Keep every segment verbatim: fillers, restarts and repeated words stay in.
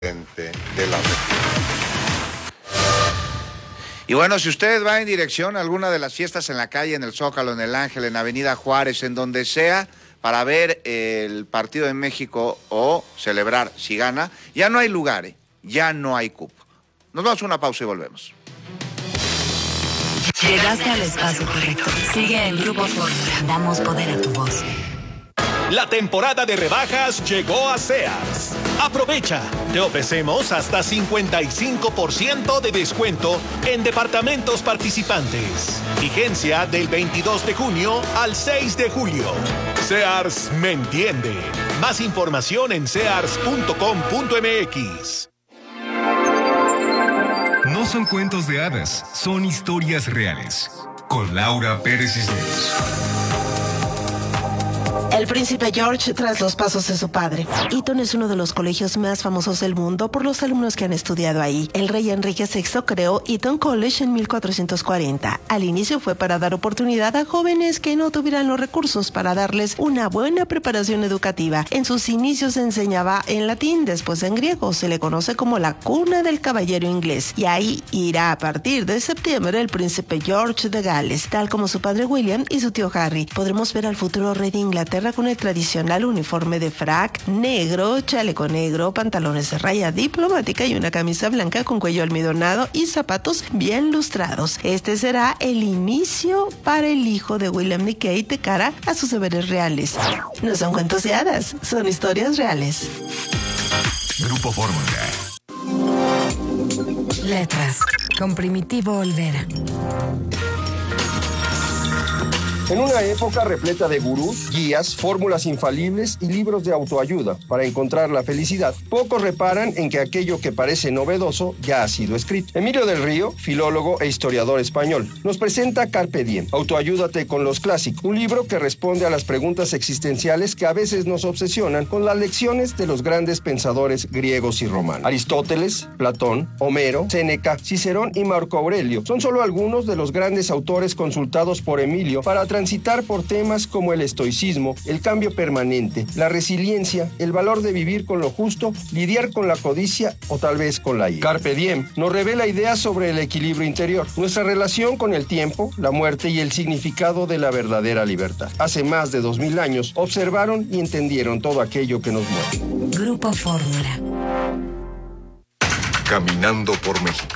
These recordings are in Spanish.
de la Y bueno, si usted va en dirección a alguna de las fiestas en la calle, en el Zócalo, en el Ángel, en Avenida Juárez, en donde sea, para ver el partido de México o celebrar si gana, ya no hay lugar, ¿eh? Ya no hay cupo. Nos vamos a una pausa y volvemos. Llegaste al espacio correcto. Sigue en Grupo Fórmula. Damos poder a tu voz. La temporada de rebajas llegó a Sears. Aprovecha, te ofrecemos hasta cincuenta y cinco por ciento de descuento en departamentos participantes. Vigencia del veintidós de junio al seis de julio. Sears me entiende. Más información en sears punto com punto m x. No son cuentos de hadas, son historias reales. Con Laura Pérez Cisneros. El príncipe George tras los pasos de su padre. Eton es uno de los colegios más famosos del mundo por los alumnos que han estudiado ahí. El rey Enrique sexto creó Eton College en mil cuatrocientos cuarenta. Al inicio fue para dar oportunidad a jóvenes que no tuvieran los recursos para darles una buena preparación educativa. En sus inicios se enseñaba en latín, después en griego. Se le conoce como la cuna del caballero inglés. Y ahí irá a partir de septiembre el príncipe George de Gales, tal como su padre William y su tío Harry. Podremos ver al futuro rey de Inglaterra con el tradicional uniforme de frac negro, chaleco negro, pantalones de raya diplomática y una camisa blanca con cuello almidonado y zapatos bien lustrados. Este será el inicio para el hijo de William y Kate de cara a sus deberes reales. No son cuentos de hadas, son historias reales. Grupo Fórmula. Letras, con Primitivo Olvera. En una época repleta de gurús, guías, fórmulas infalibles y libros de autoayuda para encontrar la felicidad, pocos reparan en que aquello que parece novedoso ya ha sido escrito. Emilio del Río, filólogo e historiador español, nos presenta Carpe Diem, Autoayúdate con los clásicos, un libro que responde a las preguntas existenciales que a veces nos obsesionan con las lecciones de los grandes pensadores griegos y romanos. Aristóteles, Platón, Homero, Séneca, Cicerón y Marco Aurelio son solo algunos de los grandes autores consultados por Emilio para transitar por temas como el estoicismo, el cambio permanente, la resiliencia, el valor de vivir con lo justo, lidiar con la codicia o tal vez con la ira. Carpe Diem nos revela ideas sobre el equilibrio interior, nuestra relación con el tiempo, la muerte y el significado de la verdadera libertad. Hace más de dos mil años observaron y entendieron todo aquello que nos mueve. Grupo Fórmula. Caminando por México.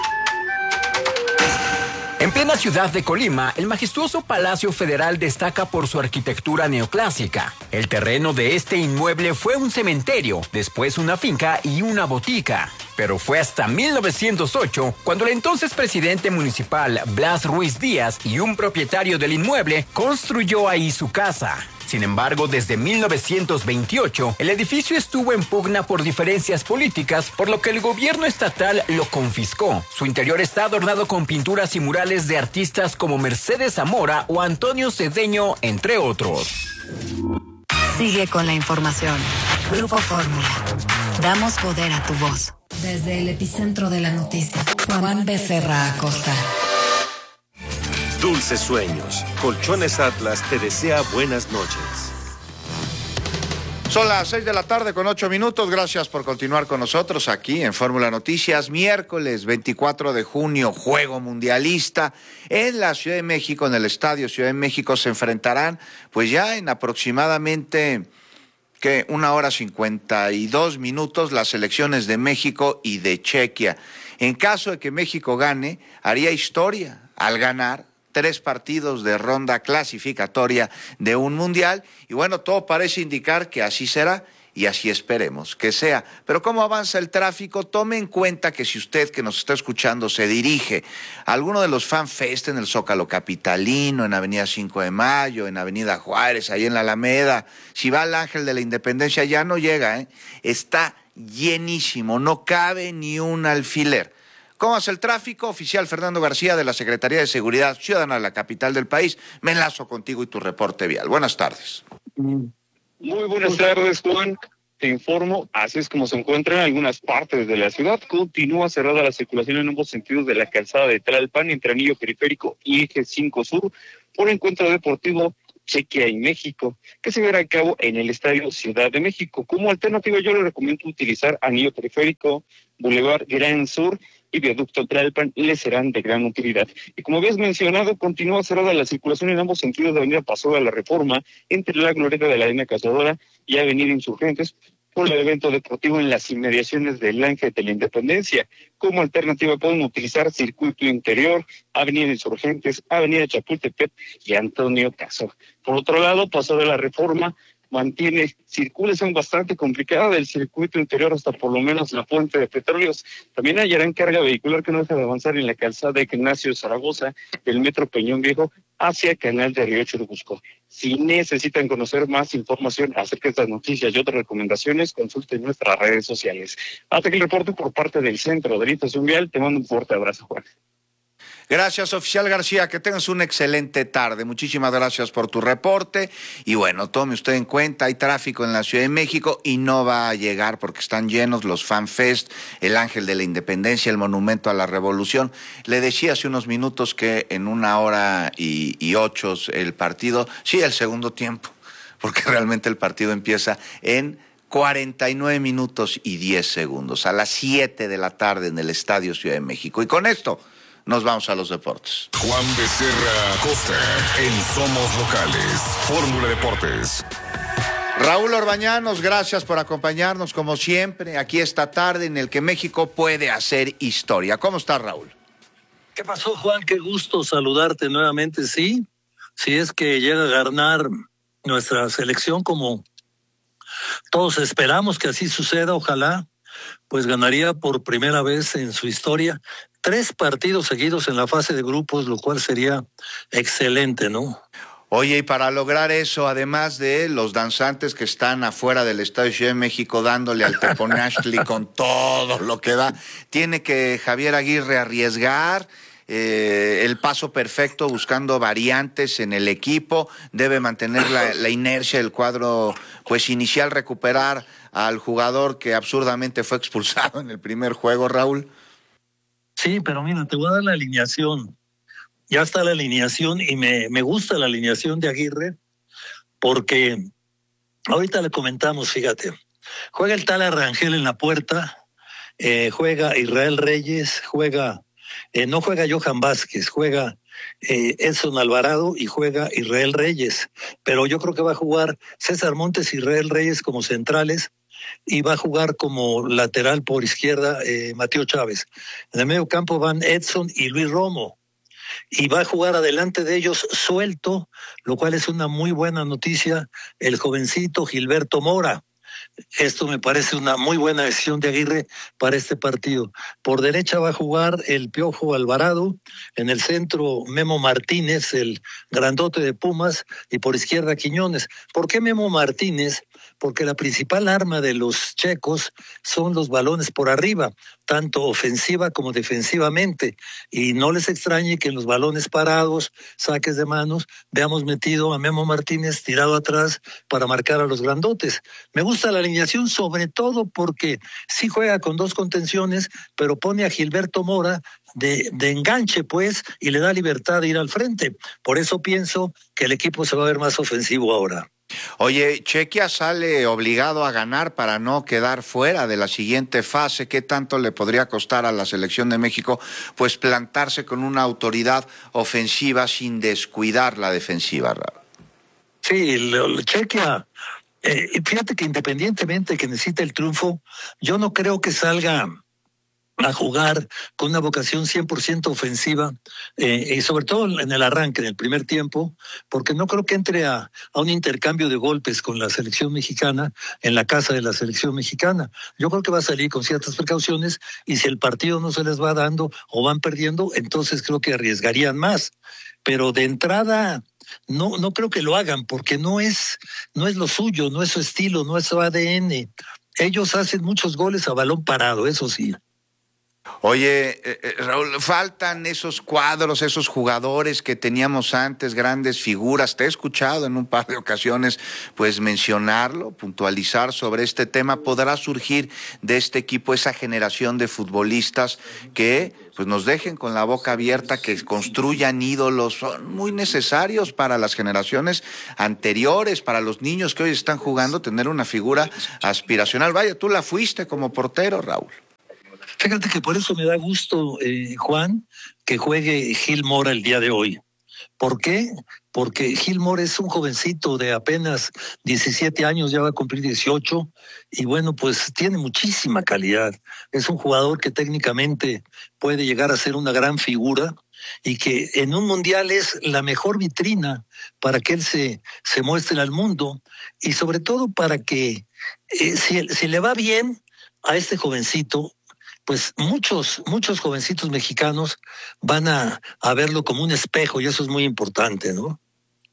En plena ciudad de Colima, el majestuoso Palacio Federal destaca por su arquitectura neoclásica. El terreno de este inmueble fue un cementerio, después una finca y una botica. Pero fue hasta mil novecientos ocho cuando el entonces presidente municipal Blas Ruiz Díaz y un propietario del inmueble construyó ahí su casa. Sin embargo, desde mil novecientos veintiocho, el edificio estuvo en pugna por diferencias políticas, por lo que el gobierno estatal lo confiscó. Su interior está adornado con pinturas y murales de artistas como Mercedes Zamora o Antonio Cedeño, entre otros. Sigue con la información. Grupo Fórmula. Damos poder a tu voz. Desde el epicentro de la noticia, Juan Becerra Acosta. Dulces sueños. Colchones Atlas te desea buenas noches. Son las seis de la tarde con ocho minutos. Gracias por continuar con nosotros aquí en Fórmula Noticias. Miércoles veinticuatro de junio, Juego Mundialista. En la Ciudad de México, en el Estadio Ciudad de México, se enfrentarán pues ya en aproximadamente que una hora cincuenta y dos minutos las selecciones de México y de Chequia. En caso de que México gane, haría historia al ganar tres partidos de ronda clasificatoria de un mundial, y bueno, todo parece indicar que así será, y así esperemos que sea. Pero ¿cómo avanza el tráfico? Tome en cuenta que si usted que nos está escuchando se dirige a alguno de los FanFest en el Zócalo Capitalino, en Avenida cinco de Mayo, en Avenida Juárez, ahí en la Alameda, si va al Ángel de la Independencia ya no llega, ¿eh? Está llenísimo, no cabe ni un alfiler. ¿Cómo hace el tráfico? Oficial Fernando García de la Secretaría de Seguridad Ciudadana de la capital del país. Me enlazo contigo y tu reporte vial. Buenas tardes. Muy buenas tardes, Juan. Te informo, así es como se encuentra en algunas partes de la ciudad. Continúa cerrada la circulación en ambos sentidos de la calzada de Tlalpan entre Anillo Periférico y Eje cinco Sur por encuentro deportivo Chequia y México, que se llevará a cabo en el Estadio Ciudad de México. Como alternativa, yo le recomiendo utilizar anillo periférico, Boulevard Gran Sur y Viaducto Tlalpan, le serán de gran utilidad. Y como habías mencionado, continúa cerrada la circulación en ambos sentidos de Avenida Paso de la Reforma, entre la Glorieta de la Arena Cazadora y Avenida Insurgentes, por el evento deportivo en las inmediaciones del Ángel de la Independencia. Como alternativa pueden utilizar Circuito Interior, Avenida Insurgentes, Avenida Chapultepec y Antonio Caso. Por otro lado, Paso de la Reforma mantiene circulación bastante complicada del circuito interior hasta por lo menos la Fuente de Petróleos. También hallarán carga vehicular que no deja de avanzar en la calzada de Ignacio Zaragoza, del Metro Peñón Viejo, hacia Canal de Río Churubusco. Si necesitan conocer más información acerca de estas noticias y otras recomendaciones, consulten nuestras redes sociales. Hasta aquí el reporte por parte del Centro de Orientación Vial. Te mando un fuerte abrazo, Juan. Gracias, oficial García, que tengas una excelente tarde. Muchísimas gracias por tu reporte. Y bueno, tome usted en cuenta, hay tráfico en la Ciudad de México y no va a llegar porque están llenos los FanFest, el Ángel de la Independencia, el Monumento a la Revolución. Le decía hace unos minutos que en una hora y, y ocho el partido, sí, el segundo tiempo, porque realmente el partido empieza en cuarenta y nueve minutos y diez segundos, a las siete de la tarde en el Estadio Ciudad de México. Y con esto nos vamos a los deportes. Juan Becerra Costa en Somos Locales, Fórmula Deportes. Raúl Orbañanos, gracias por acompañarnos como siempre aquí esta tarde en el que México puede hacer historia. ¿Cómo estás, Raúl? ¿Qué pasó, Juan? Qué gusto saludarte nuevamente. Sí, si es que llega a ganar nuestra selección como todos esperamos que así suceda, ojalá, pues ganaría por primera vez en su historia tres partidos seguidos en la fase de grupos, lo cual sería excelente, ¿no? Oye, y para lograr eso, además de los danzantes que están afuera del Estadio Ciudad de México dándole al Teponaztli con todo lo que da, tiene que Javier Aguirre arriesgar eh, el paso perfecto buscando variantes en el equipo, debe mantener la, la inercia del cuadro pues inicial, recuperar al jugador que absurdamente fue expulsado en el primer juego, Raúl. Sí, pero mira, te voy a dar la alineación. Ya está la alineación y me, me gusta la alineación de Aguirre porque ahorita le comentamos, fíjate, juega el tal Arrangel en la puerta, eh, juega Israel Reyes, juega, eh, no juega Johan Vázquez, juega eh, Edson Alvarado y juega Israel Reyes, pero yo creo que va a jugar César Montes y Israel Reyes como centrales, y va a jugar como lateral por izquierda eh, Mateo Chávez. En el medio campo van Edson y Luis Romo. Y va a jugar adelante de ellos suelto, lo cual es una muy buena noticia, el jovencito Gilberto Mora. Esto me parece una muy buena decisión de Aguirre para este partido. Por derecha va a jugar el Piojo Alvarado, en el centro Memo Martínez, el grandote de Pumas, y por izquierda Quiñones. ¿Por qué Memo Martínez? Porque la principal arma de los checos son los balones por arriba, tanto ofensiva como defensivamente, y no les extrañe que en los balones parados, saques de manos, veamos metido a Memo Martínez tirado atrás para marcar a los grandotes. Me gusta la alineación sobre todo porque sí juega con dos contenciones, pero pone a Gilberto Mora de, de enganche, pues, y le da libertad de ir al frente. Por eso pienso que el equipo se va a ver más ofensivo ahora. Oye, Chequia sale obligado a ganar para no quedar fuera de la siguiente fase. ¿Qué tanto le podría costar a la selección de México pues plantarse con una autoridad ofensiva sin descuidar la defensiva? Sí, el Chequia, eh, fíjate que independientemente que necesite el triunfo, yo no creo que salga a jugar con una vocación cien por ciento ofensiva, eh, y sobre todo en el arranque, en el primer tiempo, porque no creo que entre a, a un intercambio de golpes con la selección mexicana, en la casa de la selección mexicana. Yo creo que va a salir con ciertas precauciones, y si el partido no se les va dando o van perdiendo, entonces creo que arriesgarían más. Pero de entrada no, no creo que lo hagan, porque no es, no es lo suyo, no es su estilo, no es su A D N. Ellos hacen muchos goles a balón parado, eso sí. Oye, eh, eh, Raúl, faltan esos cuadros, esos jugadores que teníamos antes, grandes figuras. Te he escuchado en un par de ocasiones, pues mencionarlo, puntualizar sobre este tema. ¿Podrá surgir de este equipo esa generación de futbolistas que pues nos dejen con la boca abierta, que construyan ídolos? Son muy necesarios para las generaciones anteriores, para los niños que hoy están jugando, tener una figura aspiracional. Vaya, tú la fuiste como portero, Raúl. Fíjate que por eso me da gusto, eh, Juan, que juegue Gil Mora el día de hoy. ¿Por qué? Porque Gil Mora es un jovencito de apenas diecisiete años, ya va a cumplir dieciocho, y bueno, pues tiene muchísima calidad. Es un jugador que técnicamente puede llegar a ser una gran figura y que en un mundial es la mejor vitrina para que él se, se muestre al mundo y sobre todo para que eh, si, si le va bien a este jovencito, pues muchos, muchos jovencitos mexicanos van a, a verlo como un espejo y eso es muy importante, ¿no?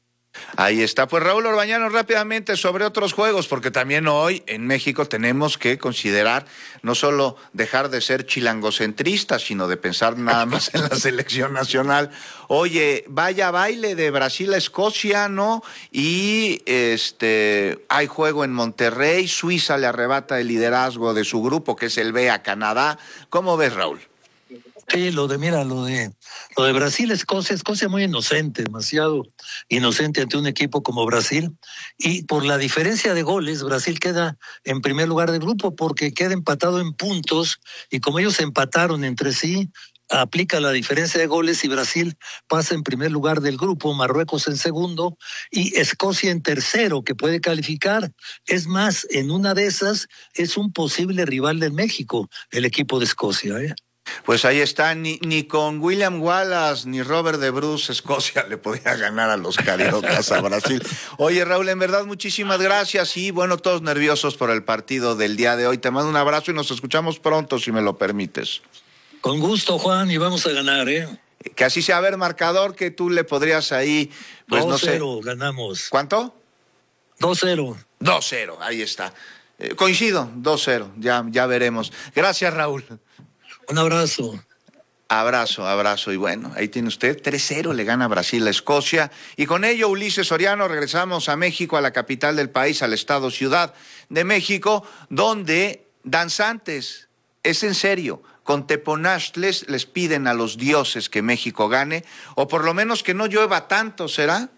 Ahí está. Pues Raúl Orbañanos, rápidamente sobre otros juegos, porque también hoy en México tenemos que considerar no solo dejar de ser chilangocentristas, sino de pensar nada más en la selección nacional. Oye, vaya baile de Brasil a Escocia, ¿no? Y este hay juego en Monterrey, Suiza le arrebata el liderazgo de su grupo, que es el B, a Canadá. ¿Cómo ves, Raúl? Sí, lo de, mira, lo de lo de Brasil, Escocia, Escocia muy inocente, demasiado inocente ante un equipo como Brasil. Y por la diferencia de goles, Brasil queda en primer lugar del grupo porque queda empatado en puntos y como ellos empataron entre sí, aplica la diferencia de goles y Brasil pasa en primer lugar del grupo, Marruecos en segundo y Escocia en tercero, que puede calificar. Es más, en una de esas es un posible rival de México, el equipo de Escocia, ¿eh? Pues ahí está, ni, ni con William Wallace ni Robert de Bruce Escocia le podía ganar a los Cariocas a Brasil. Oye, Raúl, en verdad muchísimas gracias y bueno, todos nerviosos por el partido del día de hoy. Te mando un abrazo y nos escuchamos pronto, si me lo permites. Con gusto, Juan, y vamos a ganar, ¿eh? Que así sea, a ver, marcador que tú le podrías ahí, pues no sé. dos cero ganamos. ¿Cuánto? dos cero. dos cero, ahí está. Eh, coincido, dos cero, ya, ya veremos. Gracias, Raúl. Un abrazo. Abrazo, abrazo. Y bueno, ahí tiene usted, tres cero le gana Brasil a Escocia. Y con ello, Ulises Soriano, regresamos a México, a la capital del país, al estado Ciudad de México, donde danzantes, es en serio, con teponaztles les piden a los dioses que México gane, o por lo menos que no llueva tanto, ¿será?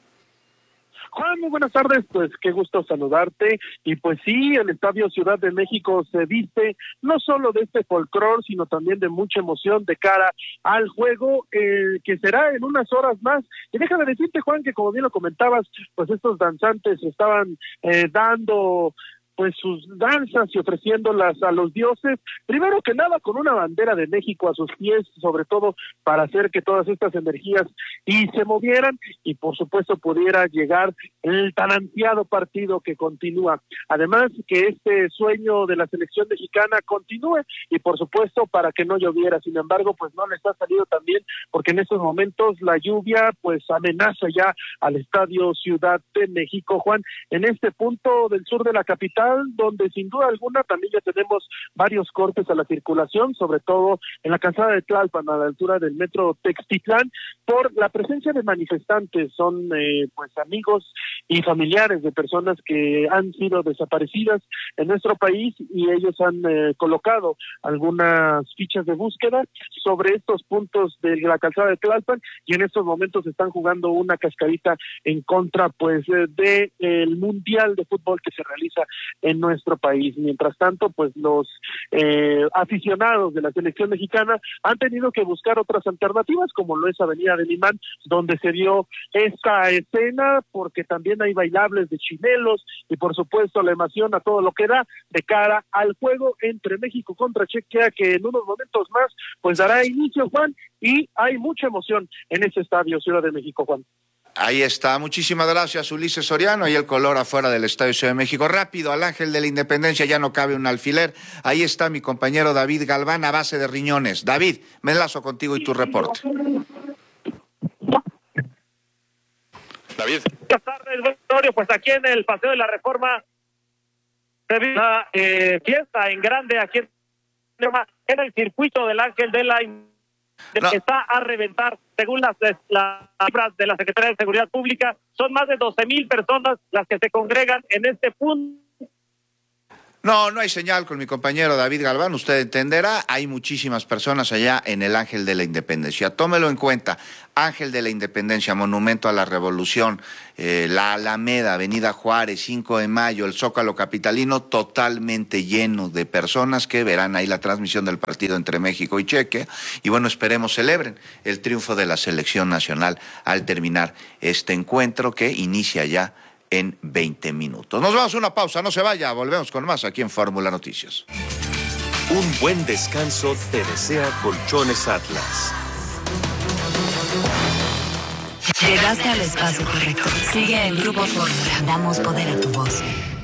Juan, muy buenas tardes, pues qué gusto saludarte, y pues sí, el Estadio Ciudad de México se viste no solo de este folclor, sino también de mucha emoción de cara al juego, eh, que será en unas horas más, y déjame decirte, Juan, que como bien lo comentabas, pues estos danzantes estaban eh, dando pues sus danzas y ofreciéndolas a los dioses, primero que nada con una bandera de México a sus pies, sobre todo para hacer que todas estas energías y se movieran y por supuesto pudiera llegar el tan ansiado partido que continúa. Además que este sueño de la selección mexicana continúe y por supuesto para que no lloviera, sin embargo pues no les ha salido tan bien porque en estos momentos la lluvia pues amenaza ya al Estadio Ciudad de México, Juan, en este punto del sur de la capital, donde sin duda alguna también ya tenemos varios cortes a la circulación, sobre todo en la calzada de Tlalpan, a la altura del metro Textitlán, por la presencia de manifestantes. Son eh, pues amigos y familiares de personas que han sido desaparecidas en nuestro país y ellos han eh, colocado algunas fichas de búsqueda sobre estos puntos de la calzada de Tlalpan y en estos momentos están jugando una cascarita en contra pues eh, de el Mundial de Fútbol que se realiza en nuestro país. Mientras tanto, pues los eh, aficionados de la selección mexicana han tenido que buscar otras alternativas, como lo es Avenida del Imán, donde se dio esta escena, porque también hay bailables de chinelos y por supuesto la emoción a todo lo que da de cara al juego entre México contra Chequia, que en unos momentos más pues dará inicio, Juan, y hay mucha emoción en ese estadio Ciudad de México, Juan. Ahí está, muchísimas gracias Ulises Soriano, y el color afuera del Estadio Ciudad de México. Rápido, al Ángel de la Independencia ya no cabe un alfiler. Ahí está mi compañero David Galván a base de riñones. David, me enlazo contigo y tu reporte. David. Buenas tardes, Victorio. Pues aquí en el Paseo de la Reforma se vive una eh, fiesta en grande aquí en en el circuito del Ángel de la no. está a reventar, según las, las cifras de la Secretaría de Seguridad Pública, son más de doce mil personas las que se congregan en este punto. No, no hay señal con mi compañero David Galván, usted entenderá, hay muchísimas personas allá en el Ángel de la Independencia. Tómelo en cuenta, Ángel de la Independencia, Monumento a la Revolución, eh, la Alameda, Avenida Juárez, cinco de mayo, el Zócalo Capitalino, totalmente lleno de personas que verán ahí la transmisión del partido entre México y Chequia. Y bueno, esperemos celebren el triunfo de la selección nacional al terminar este encuentro que inicia ya en veinte minutos. Nos vamos a una pausa, no se vaya, volvemos con más aquí en Fórmula Noticias. Un buen descanso te desea Colchones Atlas. Llegaste al espacio correcto. Sigue el Grupo Fórmula. Damos poder a tu voz.